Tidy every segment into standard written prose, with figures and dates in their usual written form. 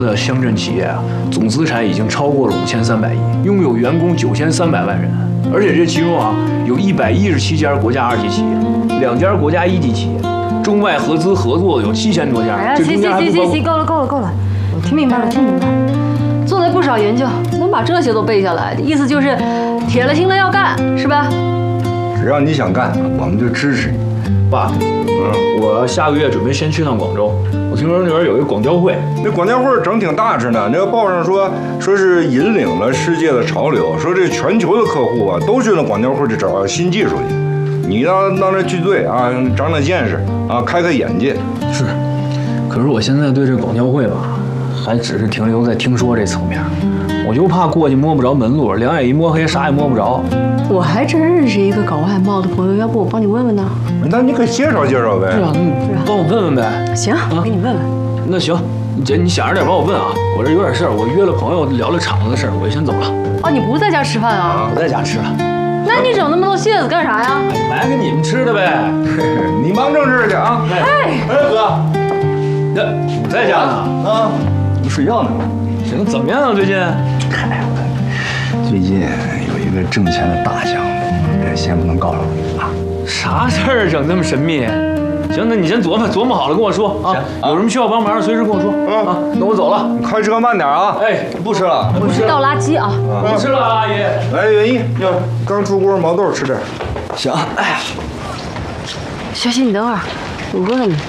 的乡镇企业啊，总资产已经超过了5300亿，拥有员工9300万人，而且这其中啊，有117家国家2级企业，2家国家1级企业，中外合资合作的有7000多家。 哎呀，行，够了，我听明白了。做了不少研究，能把这些都背下来，意思就是铁了心了要干，是吧？ 只要你想干，我们就支持你。 爸，我下个月准备先去趟广州。我听说那边有一个广交会， 那广交会整挺大着呢。那个报上说是引领了世界的潮流，说这全球的客户啊都去了广交会去找新技术去。你到那聚队啊，长见识啊，开眼界。 是，可是我现在对这广交会吧，还只是停留在听说这层面。我就怕过去摸不着门路，两眼一摸黑，啥也摸不着。 我还真认识一个搞外贸的朋友，要不我帮你问问呢？ 那你可以介绍介绍呗。 是啊，你帮我问问呗。 行，我给你问问。 那行，姐，你想着点帮我问啊。我这有点事儿，我约了朋友聊聊厂子的事儿，我就先走了。 哦，你不在家吃饭啊？ 我在家吃了。 那你整那么多蟹子干啥呀？ 买给你们吃的呗。 你忙正事去啊。 哎，哥，你在家呢？ 啊，我睡觉呢。 行，怎么样啊？最近？ 最近有一个挣钱的大项目，先不能告诉你啊。 啥事儿整这么神秘？行，那你先琢磨好了跟我说啊。有什么需要帮忙，随时跟我说啊。那我走了， 你开车慢点啊。 哎， 不吃了， 我去倒垃圾啊。 不吃了，阿姨。 来，元一，刚出锅毛豆吃点。 行。哎呀， 小希，你等会儿，我问你，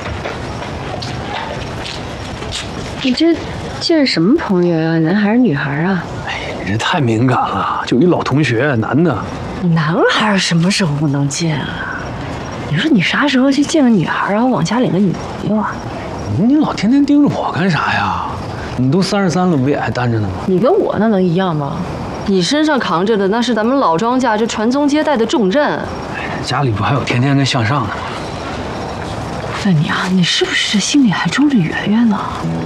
你这是什么朋友呀？男孩女孩啊？ 哎呀，你这太敏感了，就一老同学，男的。 男孩什么时候不能见啊？你说你啥时候去见个女孩，然后往家领个女朋友啊？ 你老天天盯着我干啥呀？你都33了，不也还单着呢吗？ 你跟我那能一样吗？你身上扛着的那是咱们老庄家这传宗接代的重任。 家里不还有天天跟向上的吗？ 问你啊，你是不是心里还装着圆圆呢？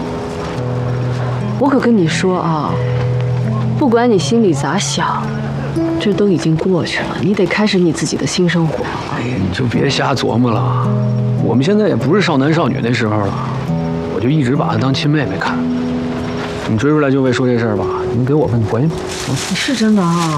我可跟你说啊，不管你心里咋想，这都已经过去了，你得开始你自己的新生活。 哎呀，你就别瞎琢磨了，我们现在也不是少男少女那时候了，我就一直把她当亲妹妹看。你追出来就为说这事儿吧？你给我吧，你回去吧。 你是真的啊？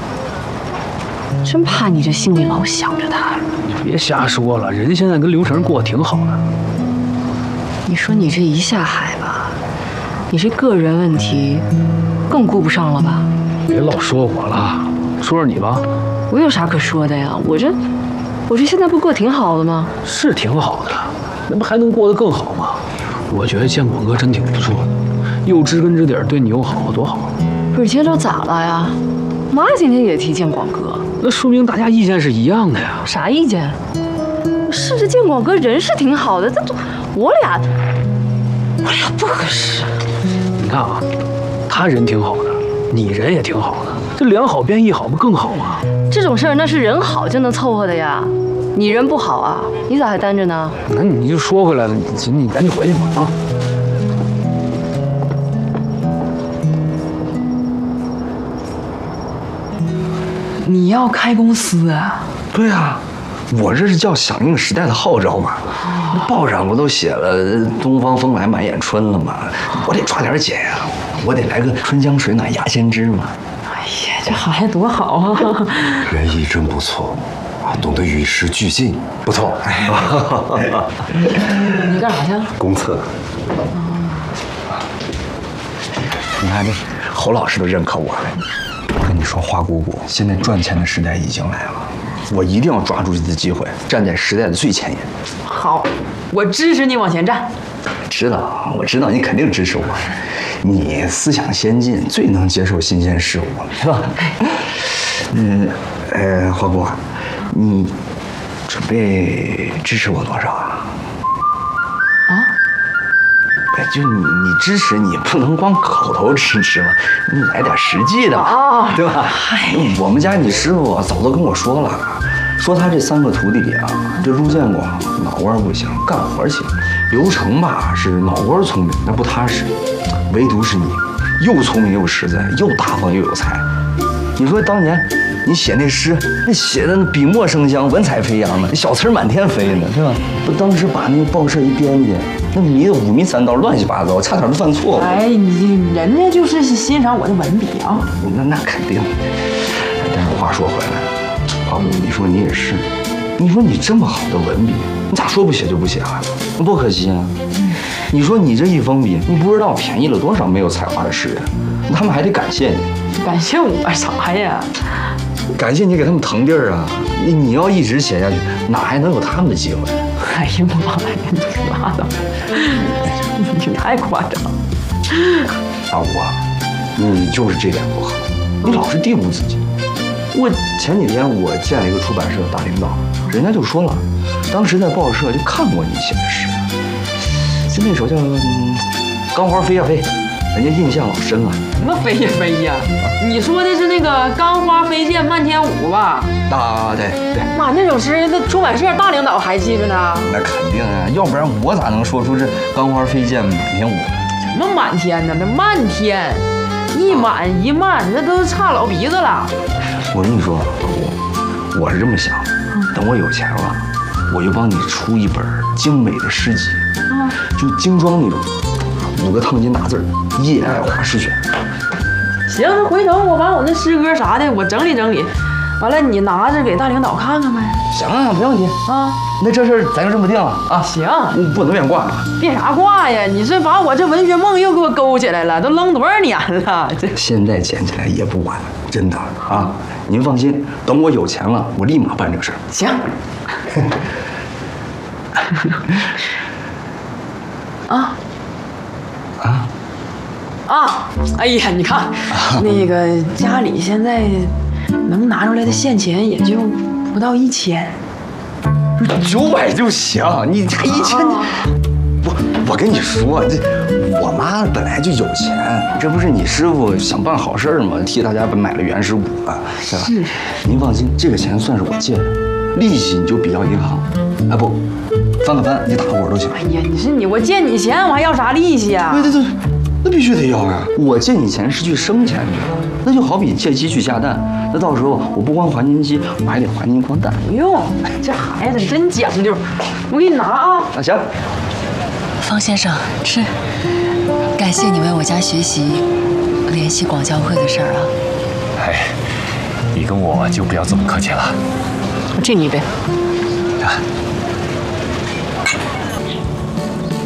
真怕你这心里老想着他。 你别瞎说了，人现在跟刘成过得挺好的。 你说你这一下海吧，你这个人问题更顾不上了吧？ 别老说我了，说说你吧。 我有啥可说的呀？我这现在不过挺好的吗？ 是挺好的，那不还能过得更好吗？我觉得建广哥真挺不错的，又知根知底儿，对你又好，多好。 不是，今天都咋了呀？妈今天也提建广哥， 那说明大家意见是一样的呀。 啥意见？是这建广哥人是挺好的，但我俩不合适。 你看啊，他人挺好的，你人也挺好的，这两好变一好不更好吗？ 这种事儿那是人好就能凑合的呀。你人不好啊，你咋还单着呢？ 那你就说回来了，你赶紧回去吧啊！ 你要开公司啊？ 对啊，我这是叫响应时代的号召嘛。报上不都写了“东方风来满眼春”了吗？我得抓点紧呀，我得来个春江水暖鸭先知嘛。 哎呀，这孩子多好啊！ 元一真不错啊，懂得与时俱进，不错。 你干啥去？ 公测。 你看这侯老师都认可我了。我跟你说，花姑姑，现在赚钱的时代已经来了，我一定要抓住这次机会，站在时代的最前沿。 好，我支持你往前站。 我知道你肯定支持我，你思想先进，最能接受新鲜事物，是吧？花姑，你准备支持我多少啊？就你支持你不能光口头支持嘛，你来点实际的嘛，对吧？我们家你师傅早都跟我说了，说他这3个徒弟里啊，这陆建广脑瓜不行，干活行；刘成吧是脑瓜聪明，但不踏实；唯独是你，又聪明又实在，又大方又有才。你说当年你写那诗，那写的笔墨生香，文采飞扬的，小词满天飞呢，是吧？不当时把那个报社一编辑。 那迷得五迷三道，乱七八糟，差点都犯错误。 哎，人家就是欣赏我的文笔啊。 那肯定。但是话说回来，宝，你说你也是，你说你这么好的文笔，你咋说不写就不写了？那多可惜啊！你说你这一封笔，你不知道便宜了多少没有才华的诗人，他们还得感谢你。 感谢我啥呀？ 感谢你给他们腾地儿啊！你要一直写下去，哪还能有他们的机会？ 哎呀妈呀，你拉倒，你太夸张了。 大武啊，你就是这点不好，你老是玷污自己。我前几天我见了一个出版社大领导，人家就说了，当时在报社就看过你写的诗，就那首叫《钢花飞呀飞》，人家印象老深了。 什么飞呀飞呀？你说的是那个钢花飞溅漫天舞吧？ 对， 妈，那首诗那出版社大领导还记着呢。 那肯定啊，要不然我咋能说出这钢花飞溅满天舞呢？ 什么满天呢？那漫天，一满一漫，那都差老鼻子了。 我跟你说，我是这么想的，等我有钱了，我就帮你出一本精美的诗集，就精装那种，5个烫金大字儿，叶爱华诗选。 行，那回头我把我那诗歌啥的我整理整理，完了你拿着给大领导看看呗。 行啊，没问题啊。那这事儿咱就这么定了啊。 行， 不能变卦。 变啥卦呀？你这把我这文学梦又给我勾起来了，都扔多少年了？这现在捡起来也不晚，真的啊。您放心，等我有钱了，我立马办这个事儿。 行。哎呀，你看，那个家里现在能拿出来的现钱也就不到1000。 900就行，你这1000，我跟你说，这我妈本来就有钱，这不是你师傅想办好事吗？替大家买了原始股了，对吧？是。您放心，这个钱算是我借的，利息你就比要银行。啊不，翻个番，你打个滚都行。 哎呀，我借你钱，我还要啥利息啊？ 对，那必须得要呀！我借你钱是去生钱去，那就好比借鸡去下蛋，那到时候我不光还您鸡，我还得还您一筐蛋。 不用，这孩子真讲究，我给你拿啊。 那行。 方先生，是，感谢你为我家学习联系广交会的事儿啊。 哎，你跟我就不要这么客气了。 我敬你一杯。 啊。